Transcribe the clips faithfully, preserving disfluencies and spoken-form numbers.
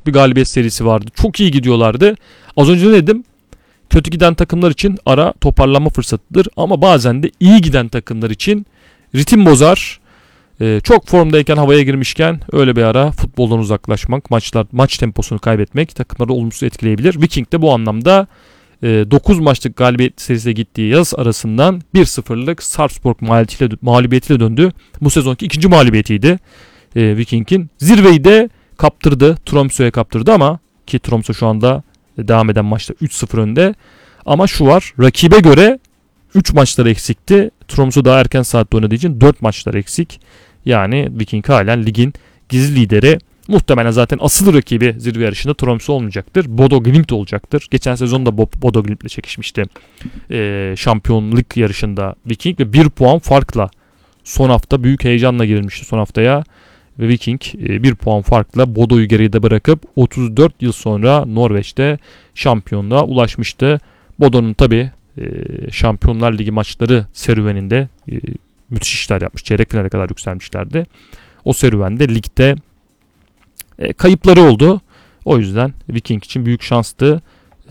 maçlık bir galibiyet serisi vardı. Çok iyi gidiyorlardı. Az önce ne dedim? Kötü giden takımlar için ara toparlanma fırsatıdır. Ama bazen de iyi giden takımlar için ritim bozar. Ee, çok formdayken, havaya girmişken öyle bir ara futboldan uzaklaşmak, maçlar maç temposunu kaybetmek takımları olumsuz etkileyebilir. Viking de bu anlamda e, dokuz maçlık galibiyet serisine gittiği yaz arasından bir sıfırlık Sarpsborg mağlubiyetiyle, mağlubiyetiyle döndü. Bu sezonki ikinci mağlubiyetiydi e, Viking'in. Zirveyi de kaptırdı. Tromsø'ye kaptırdı ama ki Tromsø şu anda devam eden maçta üç sıfır önde. Ama şu var, rakibe göre üç maçları eksikti. Tromsø daha erken saatte oynadığı için dört maçlar eksik. Yani Viking halen ligin gizli lideri. Muhtemelen zaten asıl rakibi zirve yarışında Tromsø olmayacaktır. Bodo Glimt olacaktır. Geçen sezon da Bodo Glimt'le çekişmişti. Ee, şampiyonluk yarışında Viking ve bir puan farkla son hafta büyük heyecanla girilmişti son haftaya. Ve Viking bir puan farkla Bodo'yu geride bırakıp otuz dört yıl sonra Norveç'te şampiyonluğa ulaşmıştı. Bodo'nun tabi Şampiyonlar Ligi maçları serüveninde müthiş işler yapmış. Çeyrek finale kadar yükselmişlerdi. O serüvende ligde kayıpları oldu. O yüzden Viking için büyük şanstı.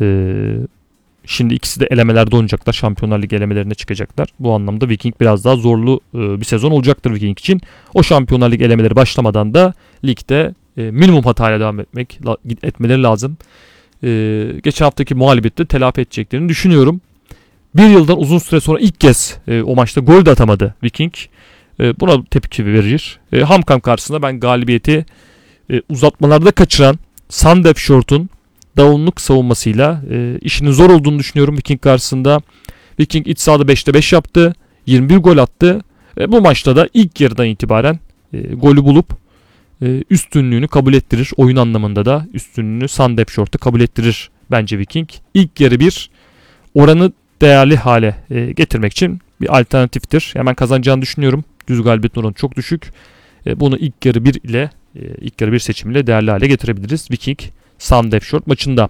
Şimdi ikisi de elemelerde oynayacaklar. Şampiyonlar Ligi elemelerine çıkacaklar. Bu anlamda Viking biraz daha zorlu bir sezon olacaktır Viking için. O Şampiyonlar Ligi elemeleri başlamadan da ligde minimum hatayla devam etmek etmeleri lazım. Geçen haftaki mağlubiyette telafi edeceklerini düşünüyorum. Bir yıldan uzun süre sonra ilk kez o maçta gol de atamadı Viking. Buna tepki verir. Hamkam karşısında ben galibiyeti uzatmalarda kaçıran Sandefjord'un davunluk savunmasıyla e, işinin zor olduğunu düşünüyorum Viking karşısında. Viking iç sahada beşte beş yaptı. yirmi bir gol attı. E, bu maçta da ilk yarıdan itibaren e, golü bulup e, üstünlüğünü kabul ettirir. Oyun anlamında da üstünlüğünü Sandefjord'a kabul ettirir bence Viking. İlk yarı bir oranı değerli hale e, getirmek için bir alternatiftir. Hemen kazanacağını düşünüyorum. Düz galibiyet oranı çok düşük. E, bunu ilk yarı bir ile e, ilk yarı bir seçimiyle değerli hale getirebiliriz. Viking Sandefjord maçında.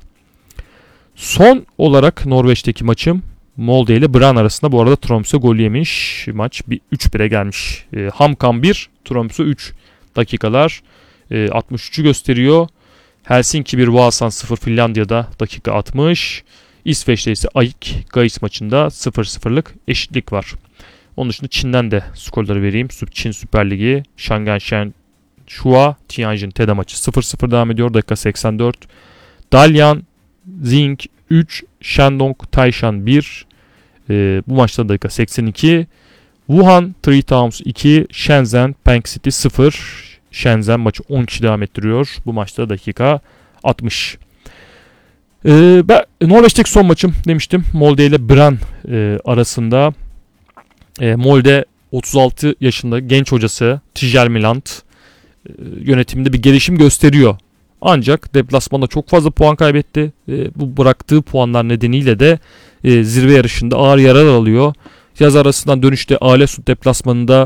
Son olarak Norveç'teki maçım Molde ile Brann arasında. Bu arada Tromsø gol yemiş. Maç üç bire gelmiş. E, Hamkam bir, Tromsø üç dakikalar. E, altmış üçü gösteriyor. Helsinki bir, Vaasan sıfır Finlandiya'da dakika altmış. İsveç'te ise AEK Gais maçında sıfır sıfırlık eşitlik var. Onun dışında Çin'den de skorları vereyim. Çin Süper Ligi Shanghai Shua Tianjin Teda maçı sıfır sıfır devam ediyor. Dakika seksen dört. Dalian Zing üç, Shandong Taishan bir. Ee, bu maçta dakika seksen iki. Wuhan Three Towns iki, Shenzhen Peng City sıfır. Shenzhen maçı on kişi devam ettiriyor. Bu maçta dakika altmış. Ee, ben Norveç'teki son maçım demiştim. Molde ile Brann e, arasında. E, Molde otuz altı yaşında genç hocası Tijer Miland e, yönetiminde bir gelişim gösteriyor. Ancak deplasmanda çok fazla puan kaybetti. E, bu bıraktığı puanlar nedeniyle de e, zirve yarışında ağır yaralar alıyor. Yaz arasından dönüşte Alesund deplasmanında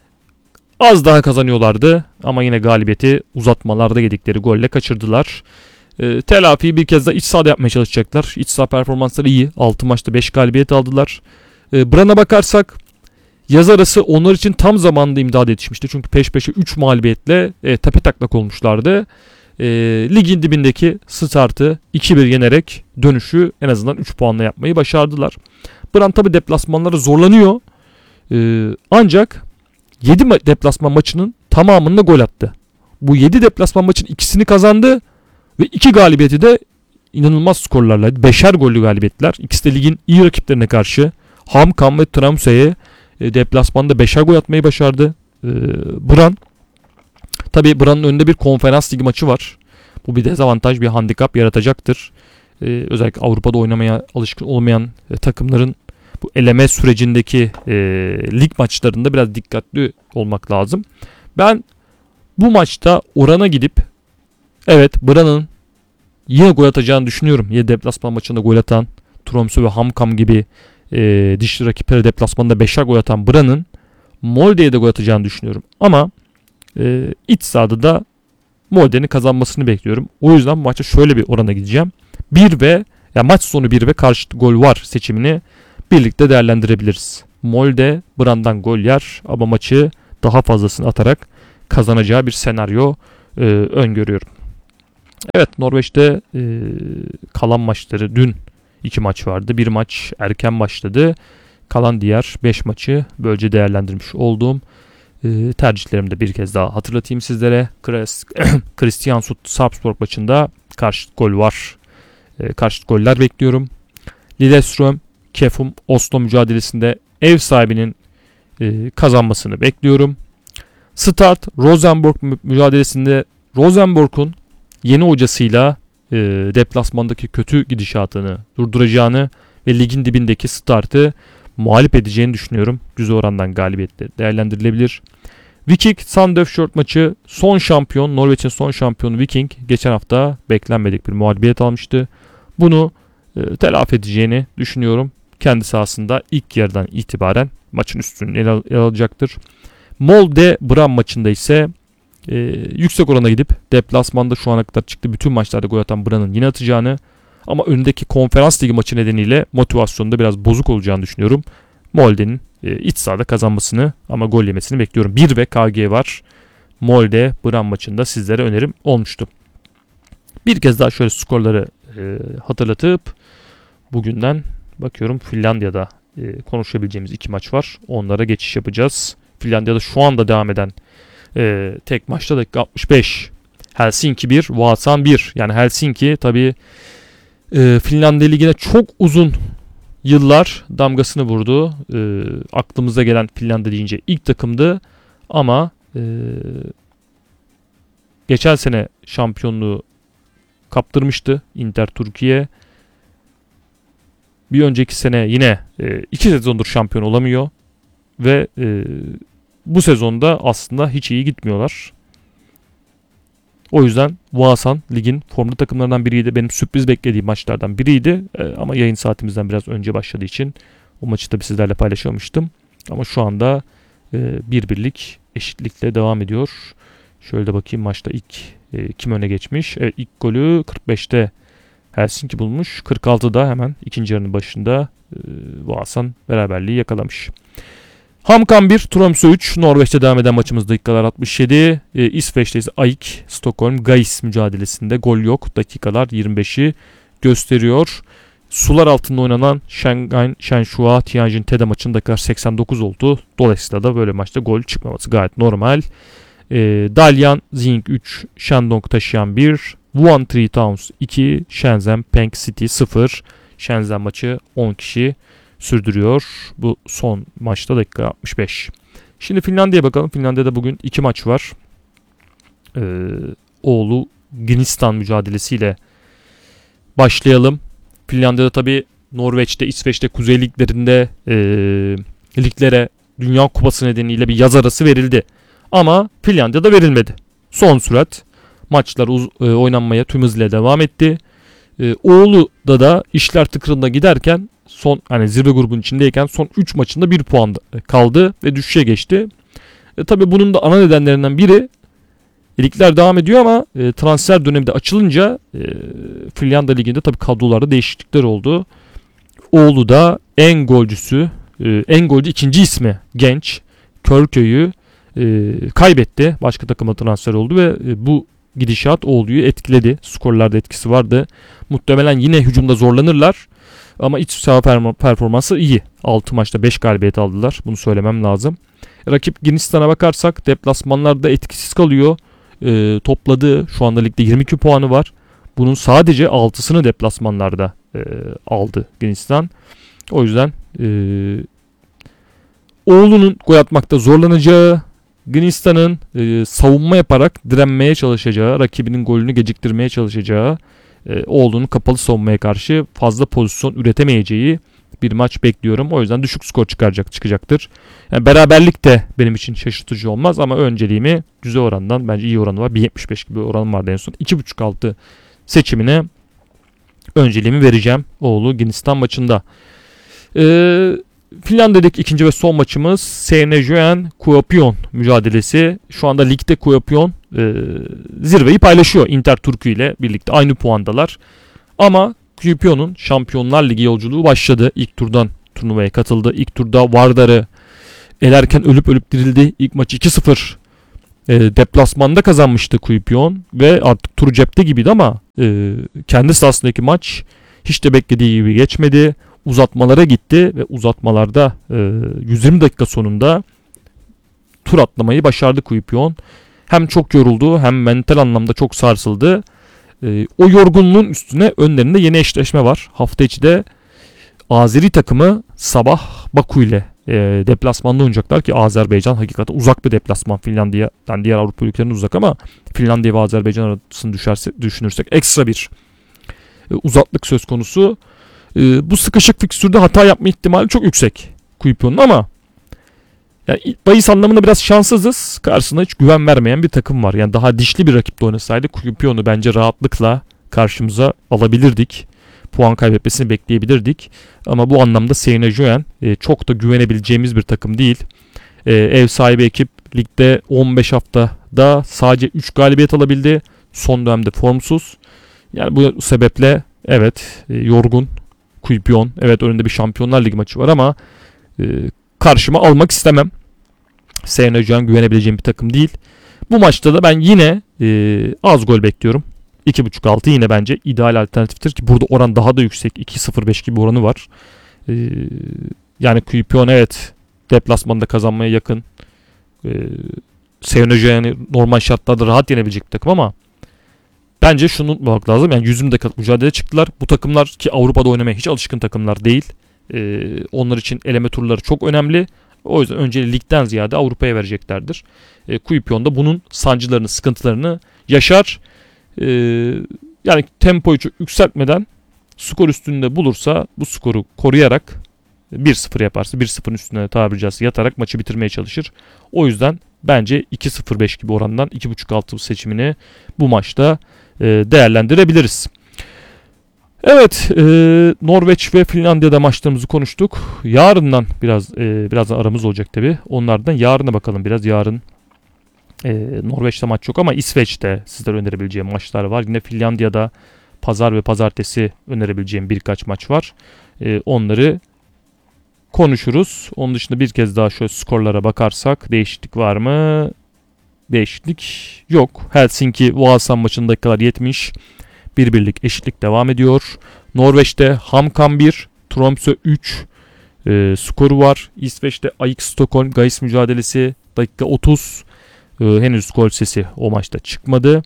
az daha kazanıyorlardı. Ama yine galibiyeti uzatmalarda yedikleri golle kaçırdılar. E, telafiyi bir kez daha iç sahada yapmaya çalışacaklar. İç saha performansları iyi. altı maçta beş galibiyet aldılar. E, Brann'a bakarsak yaz arası onlar için tam zamanında imdad yetişmişti. Çünkü peş peşe üç mağlubiyetle e, tepe taklak olmuşlardı. E, ligin dibindeki startı iki bir yenerek dönüşü en azından üç puanla yapmayı başardılar. Brann tabi deplasmanlara zorlanıyor. E, ancak yedi ma- deplasman maçının tamamında gol attı. Bu yedi deplasman maçın ikisini kazandı ve iki galibiyeti de inanılmaz skorlarla. Beşer gollü galibiyetler. İkisi de ligin iyi rakiplerine karşı. Hamkam ve Tromsø'ye e, deplasmanda beşer gol atmayı başardı e, Brann. Tabii Brann'ın önünde bir konferans ligi maçı var. Bu bir dezavantaj, bir handikap yaratacaktır. E, özellikle Avrupa'da oynamaya alışkın olmayan e, takımların bu eleme sürecindeki e, lig maçlarında biraz dikkatli olmak lazım. Ben bu maçta orana gidip evet Brann'ın yine gol atacağını düşünüyorum. Yine deplasman maçında gol atan Tromsø ve Hamkam gibi e, dişli rakipleri deplasmanda beşer gol atan Brann'ın Molde'ye de gol atacağını düşünüyorum. Ama e, iç sahada da Molde'nin kazanmasını bekliyorum. O yüzden bu maça şöyle bir orana gideceğim. bir ve ya maç sonu bir ve karşıt gol var seçimini birlikte değerlendirebiliriz. Molde Brann'dan gol yer ama maçı daha fazlasını atarak kazanacağı bir senaryo e, öngörüyorum. Evet, Norveç'te e, kalan maçları dün iki maç vardı. Bir maç erken başladı. Kalan diğer beş maçı böylece değerlendirmiş olduğum e, tercihlerimi de bir kez daha hatırlatayım sizlere. Kristiansund Sarpsborg maçında karşıt gol var. E, karşıt goller bekliyorum. Lillestrøm Kefum Oslo mücadelesinde ev sahibinin e, kazanmasını bekliyorum. Start Rosenborg mücadelesinde Rosenborg'un yeni hocasıyla e, deplasmandaki kötü gidişatını durduracağını ve ligin dibindeki Start'ı mağlup edeceğini düşünüyorum. Güzel orandan galibiyetle değerlendirilebilir. Viking Sandefjord maçı, son şampiyon, Norveç'in son şampiyonu Viking geçen hafta beklenmedik bir mağlubiyet almıştı. Bunu e, telafi edeceğini düşünüyorum. Kendi sahasında ilk yarıdan itibaren maçın üstünlüğünü ele, ele alacaktır. Molde Bram maçında ise e, yüksek orana gidip deplasmanda şu ana kadar çıktı bütün maçlarda gol atan Brann'ın yine atacağını, ama önündeki konferans ligi maçı nedeniyle motivasyonda biraz bozuk olacağını düşünüyorum. Molde'nin e, iç sahada kazanmasını ama gol yemesini bekliyorum. bir ve K G var. Molde Bram maçında sizlere önerim olmuştu. Bir kez daha şöyle skorları e, hatırlatıp bugünden bakıyorum, Finlandiya'da e, konuşabileceğimiz iki maç var. Onlara geçiş yapacağız. Finlandiya'da şu anda devam eden e, tek maçta dakika altmış beş. Helsinki bir, Vaasan bir. Yani Helsinki tabii e, Finlandiya Ligi'ne çok uzun yıllar damgasını vurdu. E, aklımıza gelen Finlandiya deyince ilk takımdı. Ama e, geçen sene şampiyonluğu kaptırmıştı Inter Türkiye. Bir önceki sene yine e, iki sezondur şampiyon olamıyor. Ve e, bu sezonda aslında hiç iyi gitmiyorlar. O yüzden Vaasan ligin formda takımlarından biriydi. Benim sürpriz beklediğim maçlardan biriydi. E, ama yayın saatimizden biraz önce başladığı için o maçı tabii sizlerle paylaşamamıştım. Ama şu anda e, bir birlik eşitlikle devam ediyor. Şöyle de bakayım, maçta ilk e, kim öne geçmiş. Evet, ilk golü kırk beşte Helsinki bulmuş. kırk altıda hemen ikinci yarının başında e, Vaasan beraberliği yakalamış. Hamkan bir, Tromsø üç. Norveç'te devam eden maçımız dakikalar altmış yedi. E, İsveç'te ise AIK, Stockholm, Gais mücadelesinde gol yok. Dakikalar yirmi beşi gösteriyor. Sular altında oynanan Shanghai, Shenhua, Tianjin Teda maçının dakikalar seksen dokuz oldu. Dolayısıyla da böyle maçta gol çıkmaması gayet normal. E, Dalian Zing üç, Shandong taşıyan bir. Wuhan Three Towns iki, Shenzhen Peng City sıfır. Shenzhen maçı on kişi sürdürüyor. Bu son maçta dakika altmış beş. Şimdi Finlandiya'ya bakalım. Finlandiya'da bugün iki maç var. Ee, Oğlu Ginistan mücadelesiyle başlayalım. Finlandiya'da tabii Norveç'te, İsveç'te, Kuzey liglerinde e, liglere Dünya Kupası nedeniyle bir yaz arası verildi. Ama Finlandiya'da verilmedi. Son sürat maçlar uz- e, oynanmaya tüm hızıyla devam etti. E, Oğlu'da da işler tıkırında giderken son, hani zirve grubunun içindeyken son üç maçında bir puan kaldı ve düşüşe geçti. E, tabii bunun da ana nedenlerinden biri, ligler devam ediyor ama e, transfer dönemi de açılınca e, Finlandiya Ligi'nde tabii kadrolarda değişiklikler oldu. Oğlu da en golcüsü, e, en golcü ikinci ismi genç Körköy'ü e, kaybetti. Başka takıma transfer oldu ve e, bu gidişat Oğlu'yu etkiledi. Skorlarda etkisi vardı. Muhtemelen yine hücumda zorlanırlar. Ama iç saha performansı iyi. altı maçta beş galibiyet aldılar. Bunu söylemem lazım. Rakip Ginistan'a bakarsak deplasmanlarda etkisiz kalıyor. E, topladığı şu anda ligde yirmi iki puanı var. Bunun sadece altısını deplasmanlarda e, aldı Ginistan. O yüzden e, Oğlu'nun gol atmakta zorlanacağı, Ginistan'ın e, savunma yaparak direnmeye çalışacağı, rakibinin golünü geciktirmeye çalışacağı, e, Oğlu'nun kapalı savunmaya karşı fazla pozisyon üretemeyeceği bir maç bekliyorum. O yüzden düşük skor çıkaracak çıkacaktır. Yani beraberlik de benim için şaşırtıcı olmaz ama önceliğimi güzel orandan, bence iyi oranı var. bir yetmiş beş gibi oranım vardı en son. iki buçuk altı seçimine önceliğimi vereceğim Oğlu Ginistan maçında. Eee Finlandiya'daki ikinci ve son maçımız Seinäjoen Kuopion mücadelesi. Şu anda ligde Kuopion e, zirveyi paylaşıyor Inter Türkiye ile birlikte, aynı puandalar. Ama Kuopion'un Şampiyonlar Ligi yolculuğu başladı. İlk turdan turnuvaya katıldı. İlk turda Vardar'ı elerken ölüp ölüp dirildi. İlk maçı iki sıfır E, deplasmanda kazanmıştı Kuipion ve artık tur cepte gibiydi ama e, kendi sahasındaki maç hiç de beklediği gibi geçmedi. Uzatmalara gitti ve uzatmalarda e, yüz yirmi dakika sonunda tur atlamayı başardı Kuipion. Hem çok yoruldu hem mental anlamda çok sarsıldı. E, o yorgunluğun üstüne önlerinde yeni eşleşme var. Hafta içi de Azeri takımı sabah Baku ile e, deplasmanda oynayacaklar ki Azerbaycan hakikaten uzak bir deplasman. Finlandiya'dan diğer Avrupa ülkelerine uzak ama Finlandiya ve Azerbaycan arasını düşerse, düşünürsek ekstra bir e, uzaklık söz konusu. E, bu sıkışık fikstürde hata yapma ihtimali çok yüksek Kuipion'un ama yani bahis anlamında biraz şanssızız. Karşısında hiç güven vermeyen bir takım var. Yani daha dişli bir rakiple oynasaydı Kuipion'u bence rahatlıkla karşımıza alabilirdik. Puan kaybetmesini bekleyebilirdik. Ama bu anlamda Seyne-Joen e, çok da güvenebileceğimiz bir takım değil. E, ev sahibi ekip ligde on beş haftada sadece üç galibiyet alabildi. Son dönemde formsuz. Yani bu sebeple evet e, yorgun Kuipion. Evet önünde bir Şampiyonlar Ligi maçı var ama e, karşıma almak istemem. Seyne-Joen güvenebileceğim bir takım değil. Bu maçta da ben yine e, az gol bekliyorum. iki buçuk altı yine bence ideal alternatiftir ki burada oran daha da yüksek. iki sıfır beş gibi oranı var. Ee, yani Kuipion evet deplasmanda kazanmaya yakın. Ee, Seyne-Joen'i normal şartlarda rahat yenebilecek bir takım ama bence şunu unutmamak lazım. Yani yüz yirmi dakikalık mücadele çıktılar. Bu takımlar ki Avrupa'da oynamaya hiç alışkın takımlar değil. Ee, onlar için eleme turları çok önemli. O yüzden önce ligden ziyade Avrupa'ya vereceklerdir. Ee, Kuipion da bunun sancılarını, sıkıntılarını yaşar. Ee, yani tempoyu çok yükseltmeden skor üstünde bulursa bu skoru koruyarak bir sıfır yaparsa bir sıfırın üstüne tabiri caizse yatarak maçı bitirmeye çalışır. O yüzden bence iki sıfır beş gibi orandan iki buçuk altı seçimini bu maçta e, değerlendirebiliriz. Evet, e, Norveç ve Finlandiya'da maçlarımızı konuştuk. Yarından biraz e, birazdan aramız olacak tabi. Onlardan yarına bakalım biraz. Yarın e, Norveç'te maç yok ama İsveç'te sizlere önerebileceğim maçlar var. Yine Finlandiya'da pazar ve pazartesi önerebileceğim birkaç maç var. E, onları konuşuruz. Onun dışında bir kez daha şöyle skorlara bakarsak değişiklik var mı? Değişiklik yok. Helsinki Vaasan maçının dakikalar yetmiş. Bir birlik eşitlik devam ediyor. Norveç'te Hamkan bir, Tromsø üç e, skoru var. İsveç'te Ajax Stockholm Gais mücadelesi dakika otuz. E, henüz gol sesi o maçta çıkmadı.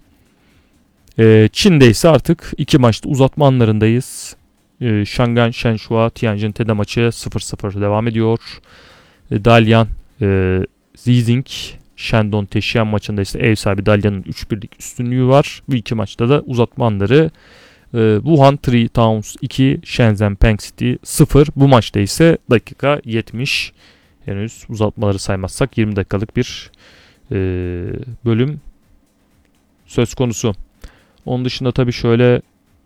E, Çin'de ise artık iki maçta uzatma anlarındayız. E, Shanghai Shenhua Tianjin Teda maçı sıfır sıfır devam ediyor. E, Dalian e, Zizing Shandong Taexian maçında ise ev sahibi Dalian'ın üç birlik üstünlüğü var. Bu iki maçta da uzatma anları. E, Wuhan Three Towns iki, Shenzhen Peng City sıfır. Bu maçta ise dakika yetmiş. Henüz uzatmaları saymazsak yirmi dakikalık bir e, bölüm söz konusu. Onun dışında tabii şöyle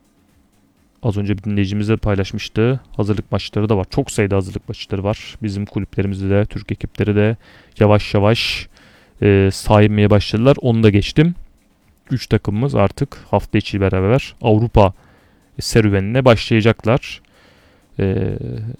az önce bir dinleyicimizle paylaşmıştı. Hazırlık maçları da var. Çok sayıda hazırlık maçları var. Bizim kulüplerimizde de, Türk ekipleri de yavaş yavaş e, saymaya başladılar. Onu da geçtim. üç takımımız artık hafta içi beraber Avrupa serüvenine başlayacaklar. E,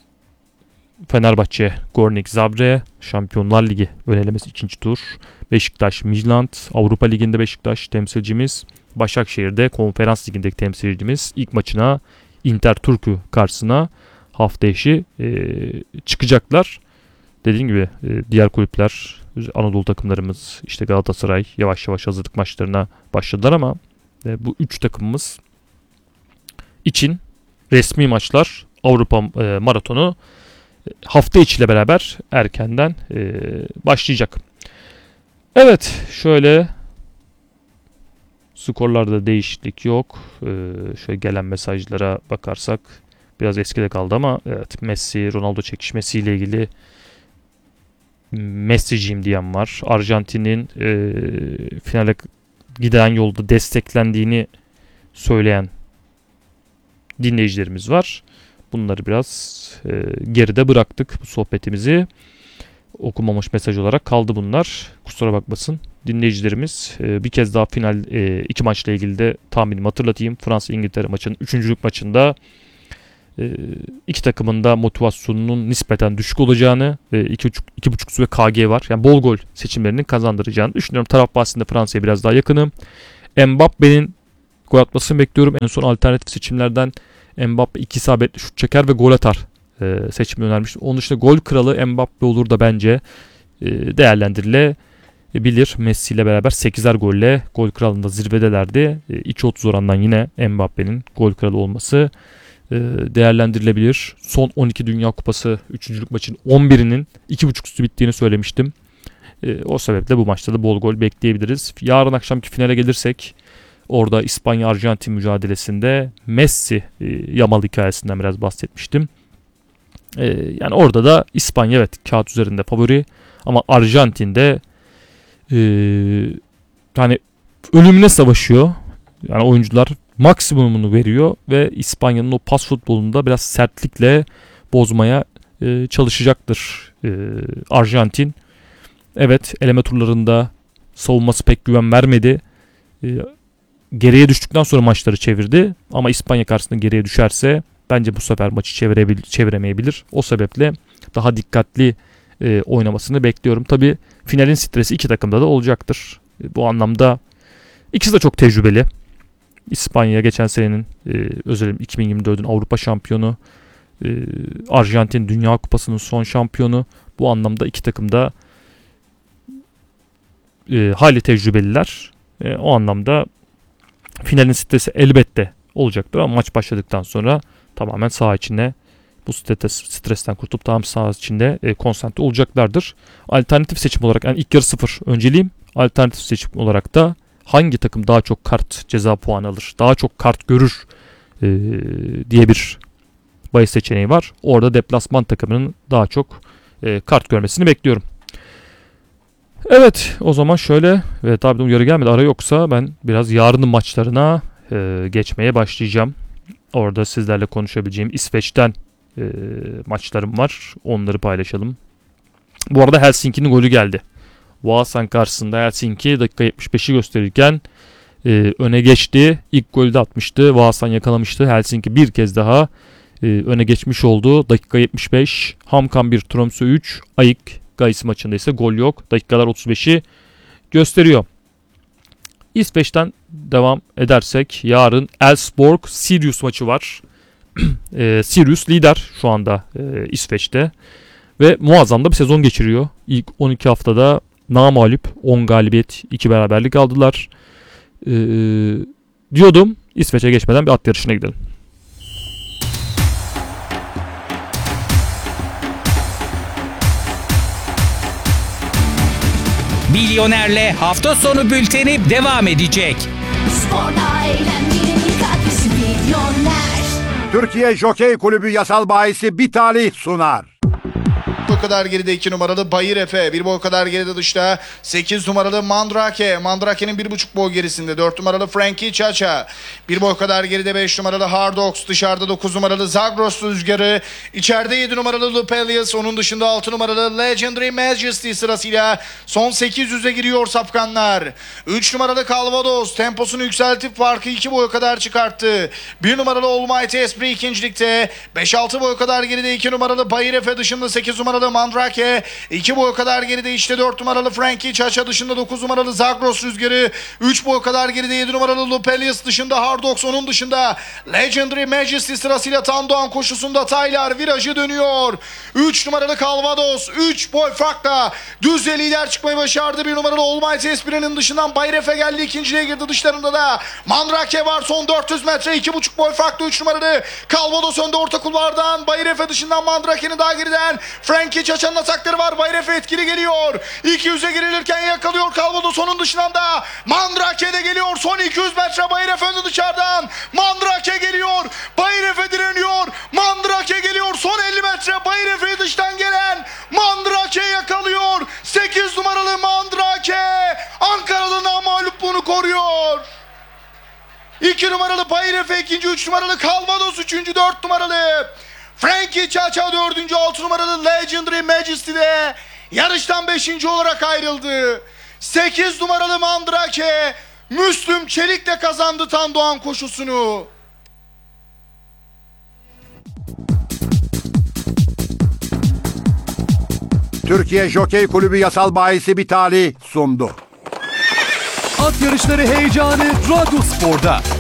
Fenerbahçe, Gornik Zabre, Şampiyonlar Ligi önelemesi ikinci tur. Beşiktaş, Midland, Avrupa Ligi'nde Beşiktaş temsilcimiz. Başakşehir'de Konferans Ligi'ndeki temsilcimiz ilk maçına Inter Turku karşısına hafta içi e, çıkacaklar. Dediğim gibi e, diğer kulüpler, Anadolu takımlarımız, işte Galatasaray yavaş yavaş hazırlık maçlarına başladılar ama e, bu üç takımımız için resmi maçlar Avrupa e, maratonu e, hafta içiyle beraber erkenden e, başlayacak. Evet, şöyle skorlarda değişiklik yok. Ee, şöyle gelen mesajlara bakarsak biraz eskide kaldı ama evet, Messi, Ronaldo çekişmesiyle ilgili Messi'ciyim diyen var. Arjantin'in e, finale giden yolda desteklendiğini söyleyen dinleyicilerimiz var. Bunları biraz e, geride bıraktık bu sohbetimizi. Okunmamış mesaj olarak kaldı bunlar. Kusura bakmasın dinleyicilerimiz. E, bir kez daha final e, iki maçla ilgili de tahminimi hatırlatayım. Fransa-İngiltere maçının üçüncülük maçında e, iki takımın da motivasyonunun nispeten düşük olacağını, e, iki buçuk iki buçuk üst ve K G var. Yani bol gol seçimlerinin kazandıracağını düşünüyorum. Taraf bahsinde Fransa'ya biraz daha yakınım. Mbappe'nin gol atmasını bekliyorum. En son alternatif seçimlerden Mbappe iki isabetli şut çeker ve gol atar e, seçimi önermiştim. Onun dışında gol kralı Mbappe olur da bence e, değerlendirilebilir. Messi ile beraber sekizer golle gol kralında zirvedelerdi. E, iç otuz orandan yine Mbappe'nin gol kralı olması e, değerlendirilebilir. Son on iki Dünya Kupası üçüncülük maçın on birinin iki buçuk üstü bittiğini söylemiştim. E, o sebeple bu maçta da bol gol bekleyebiliriz. Yarın akşamki finale gelirsek, orada İspanya-Arjantin mücadelesinde Messi e, Yamal hikayesinden biraz bahsetmiştim. E, yani orada da İspanya evet kağıt üzerinde favori ama Arjantin'de e, yani ölümüne savaşıyor. Yani oyuncular maksimumunu veriyor ve İspanya'nın o pas futbolunda biraz sertlikle bozmaya e, çalışacaktır e, Arjantin. Evet, eleme turlarında savunması pek güven vermedi. E, geriye düştükten sonra maçları çevirdi. Ama İspanya karşısında geriye düşerse bence bu sefer maçı çevirebil- çeviremeyebilir. O sebeple daha dikkatli e, oynamasını bekliyorum. Tabii finalin stresi iki takımda da olacaktır. E, bu anlamda ikisi de çok tecrübeli. İspanya geçen senenin e, özellikle iki bin yirmi dördün Avrupa şampiyonu. E, Arjantin Dünya Kupası'nın son şampiyonu. Bu anlamda iki takım da e, hali tecrübeliler. E, o anlamda finalin stresi elbette olacaktır ama maç başladıktan sonra tamamen saha içinde bu stres, stresten kurtulup tam saha içinde e, konsantre olacaklardır. Alternatif seçim olarak yani ilk yarı sıfır önceliğim. Alternatif seçim olarak da hangi takım daha çok kart ceza puanı alır, daha çok kart görür e, diye bir bahis seçeneği var. Orada deplasman takımının daha çok e, kart görmesini bekliyorum. Evet, o zaman şöyle, ve tabii uyarı gelmedi, ara yoksa ben biraz yarının maçlarına e, geçmeye başlayacağım. Orada sizlerle konuşabileceğim İsveç'ten e, maçlarım var. Onları paylaşalım. Bu arada Helsinki'nin golü geldi. Vaasan karşısında Helsinki dakika yetmiş beşi gösterirken e, öne geçti. İlk golü de atmıştı. Vaasan yakalamıştı. Helsinki bir kez daha e, öne geçmiş oldu. Dakika yetmiş beş. Hamkan bir, Tromsø üç. Ayık Gais maçında ise gol yok. Dakikalar otuz beşi gösteriyor. İsveç'ten devam edersek yarın Elfsborg Sirius maçı var. e, Sirius lider şu anda e, İsveç'te. Ve muazzam da bir sezon geçiriyor. İlk on iki haftada namağlup on galibiyet iki beraberlik aldılar. E, diyordum İsveç'e geçmeden bir at yarışına gidelim. Milyoner'le hafta sonu bülteni devam edecek. Sporda eğlencenin katkısı Milyoner. Türkiye Jokey Kulübü yasal bahisi Bitali sunar. Bu kadar geride iki numaralı Bayır Efe. Bir boy kadar geride dışta sekiz numaralı Mandrake. Mandrake'nin bir buçuk boy gerisinde dört numaralı Frankie Chacha. Bir boy kadar geride beş numaralı Hardox. Dışarıda dokuz numaralı Zagros Rüzgarı. İçeride yedi numaralı Lupelius. Onun dışında altı numaralı Legendary Majesty sırasıyla son sekiz yüze giriyor safkanlar. üç numaralı Calvados. Temposunu yükseltip farkı iki boy kadar çıkarttı. bir numaralı Almighty Esprit ikincilikte. beş altı boy kadar geride iki numaralı Bayır Efe dışında sekiz numaralı Mandrake, iki boy kadar geride işte dört numaralı Frankie Chacha dışında dokuz numaralı Zagros Rüzgarı, üç boy kadar geride yedi numaralı Lupelius dışında Hardox, onun dışında Legendary Majesty sırasıyla tam doğan koşusunda Tyler virajı dönüyor. üç numaralı Calvados üç boy farkla düzle lider çıkmayı başardı. bir numaralı Almighty Esprit'in dışından Bayrefe geldi, ikinciliğe girdi. Dışlarında da Mandrake var son dört yüz metre, iki buçuk boy farklı üç numaralı Calvados önde orta kulvardan, Bayrefe dışından Mandrake'nin daha geriden Frankie Chacha'nın atakları var. Bayrefe etkili geliyor. iki yüze girilirken yakalıyor Calvados, onun dışından da Mandrake de geliyor. Son iki yüz metre Bayrefe önde dışarıdan. Mandrake geliyor. Bayrefe direniyor. Mandrake geliyor. Son elli metre Bayrefe'yi dıştan gelen Mandrake yakalıyor. sekiz numaralı Mandrake Ankara'da namağlupluğunu koruyor. iki numaralı Bayrefe ikinci, üç numaralı Calvados üçüncü, dört numaralı Frankie Chacha dördüncü, altı numaralı Legendary Majesty de yarıştan beşinci olarak ayrıldı. sekiz numaralı Mandrake Müslüm Çelik'le kazandı Tandoğan koşusunu. Türkiye Jokey Kulübü Yasal Bahisi Bitali sundu. At yarışları heyecanı Radyospor'da.